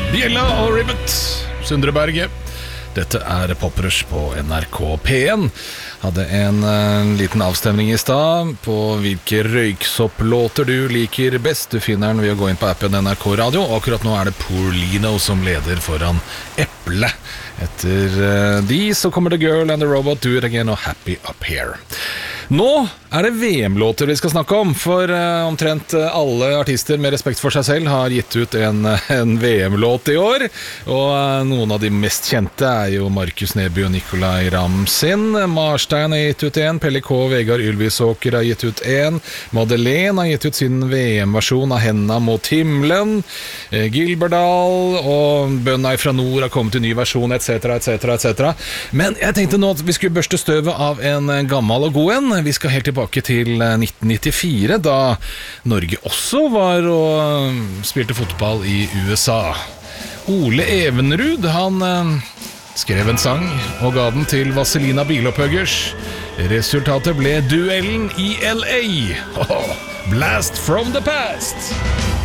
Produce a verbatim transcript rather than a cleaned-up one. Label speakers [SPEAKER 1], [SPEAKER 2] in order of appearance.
[SPEAKER 1] Bjella og Ribbet, Sundreberget. Dette er Poprush på N R K P en. Hadde en, en liten avstemning i stad på hvilke røyksopplåter du liker best. Du finner den ved å gå inn på appen N R K Radio. Akkurat nå er det Paulino som leder foran Eple. Etter uh, de så kommer The Girl and the Robot, Do It Again og Happy Up Here. Nå er det V M-låter vi skal snakke om, for uh, omtrent alle artister med respekt for seg selv har gitt ut en, en V M-låt i år, og uh, noen av de mest kjente er jo Markus Neby og Nicolay Ramm sin. Marstein har gitt ut en, Pelle K, Vegard Ylvisåker har gitt ut en, Madeleine har gitt ut sin V M-versjon av Henna mot himmelen, uh, Gilberdal og Bønner fra Nord har kommet til ny versjon, etc, etc, et cetera. Men jeg tenkte nå at vi skulle børste støvet av en gammel og god en. Vi skal helt tilbake til nitten nittifire, da Norge også var og spilte fotball i U S A. Ole Evenrud, han eh, skrev en sang og ga den til Vazelina Bilopphøggers. Resultatet ble duellen i L A. Oh, Blast from the past!